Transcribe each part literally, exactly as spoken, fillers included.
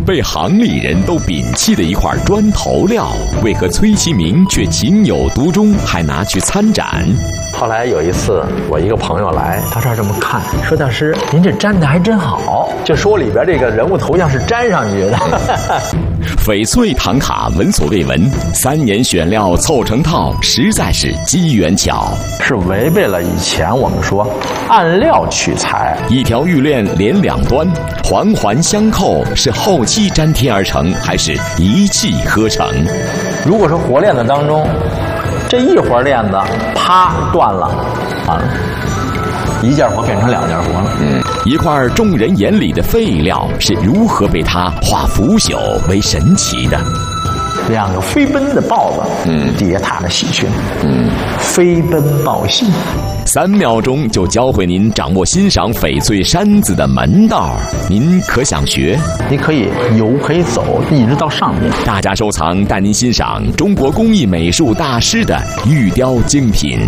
被行里人都摒弃的一块砖头料，为何崔其明却情有独钟，还拿去参展？ 后来有一次，我一个朋友来，他这儿这么看，说大师，您这粘的还真好，就说里边这个人物头像是粘上去的。 翡翠唐卡闻所未闻，三年选料凑成套，实在是机缘巧， 是违背了以前我们说按料取材。 一条玉链连两端，环环相扣，是后期粘贴而成，还是一气呵成？ 如果说活链子当中，这一环链子啪断了，完了，一件活变成两件活了。 嗯，一块众人眼里的废料是如何被他化腐朽为神奇的？ 两个飞奔的豹子，嗯，底下踏着喜鹊，嗯，飞奔报信， 三秒钟就教会您掌握欣赏翡翠山子的门道。您可想学？ 你可以游，可以走，一直到上面。 大家收藏，带您欣赏中国工艺美术大师的玉雕精品。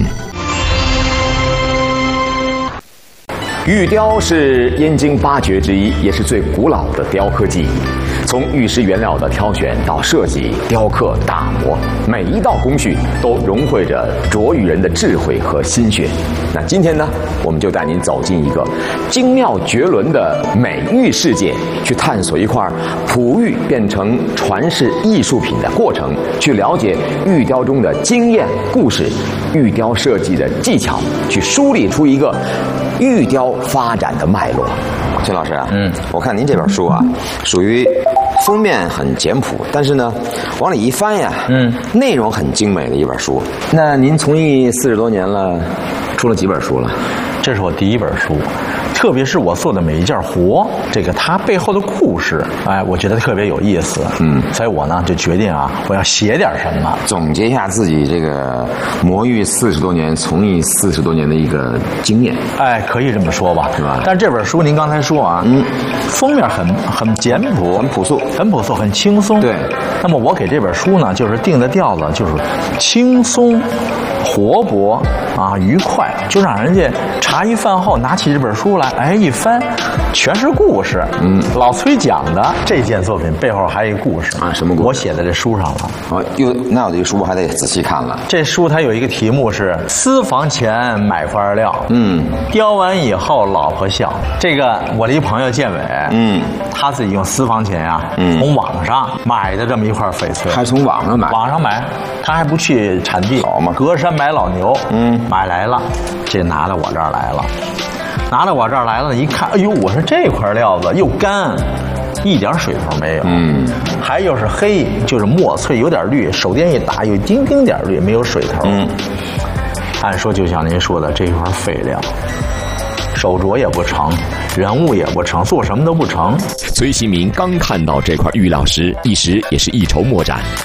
玉雕是燕京八绝之一，也是最古老的雕刻技艺。从玉石原料的挑选到设计、雕刻、打磨，每一道工序都融汇着琢玉人的智慧和心血。那今天呢，我们就带您走进一个精妙绝伦的美玉世界，去探索一块璞玉变成传世艺术品的过程，去了解玉雕中的经验、故事、玉雕设计的技巧，去梳理出一个玉雕发展的脉络。 秦老师啊，嗯，我看您这本书啊，属于封面很简朴，但是呢，往里一翻呀，嗯，内容很精美的一本书。那您从艺四十多年了，出了几本书了？ 这是我第一本书，特别是我做的每一件活，这个它背后的故事，哎，我觉得特别有意思。嗯，所以我呢就决定啊，我要写点什么， 总结一下自己这个磨玉四十多年、从艺四十多年的一个经验。 哎，可以这么说吧，是吧？但是这本书您刚才说啊，嗯，封面很很简朴， 很朴素， 很朴素，很轻松。 对。 那么我给这本书呢，就是定的调子就是轻松、活泼啊，愉快，就让人家茶余饭后拿起这本书来，哎，一翻，全是故事。嗯，老崔讲的这件作品背后还有一个故事啊，什么故事？ 我写在这书上了。 哦，又那我这个书还得仔细看了。 这书它有一个题目是“私房钱买块料”，嗯，雕完以后老婆笑。这个我的一朋友建伟，嗯，他自己用私房钱呀、啊，嗯，从网上买的这么一块翡翠， 还从网上买， 网上买，他还不去产地， 好嘛， 隔山买老牛，嗯，买来了，这拿到我这儿来了。拿到我这儿来了，一看，哎呦，我说这块料子又干，一点水头没有，嗯，还又是黑，就是墨翠，有点绿，手电一打有一丁丁点绿，没有水头。嗯，按说就像您说的，这块废料，手镯也不成，人物也不成，做什么都不成。 崔其明刚看到这块玉料时，一时也是一筹莫展。